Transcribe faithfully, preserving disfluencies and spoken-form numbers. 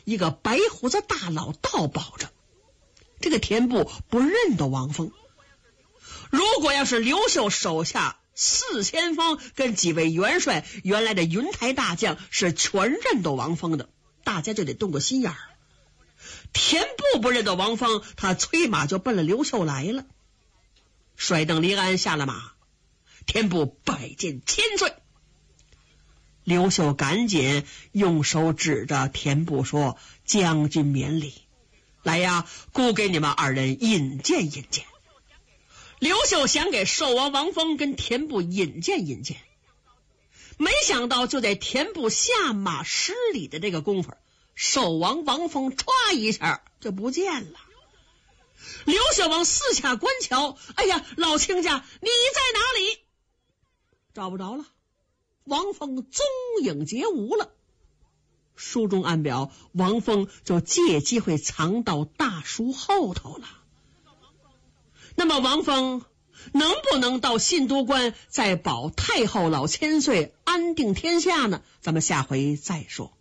一个白胡子大佬倒保着。这个田部不认得王峰，如果要是刘秀手下四千方跟几位元帅原来的云台大将是全认得王峰的，大家就得动个心眼儿。田部不认得王峰，他催马就奔了刘秀来了。帅等离鞍下了马，田部拜见千岁。刘秀赶紧用手指着田部说：“将军免礼，来呀，姑给你们二人引荐引荐。”刘秀想给寿王王峰跟田部引荐引荐，没想到就在田部下马施礼的这个功夫，寿王王峰歘一下就不见了。刘秀往四下观瞧，哎呀，老亲家你在哪里？找不着了，王峰踪影皆无了。书中暗表，王峰就借机会藏到大树后头了。那么王峰能不能到信都关再保太后老千岁安定天下呢？咱们下回再说。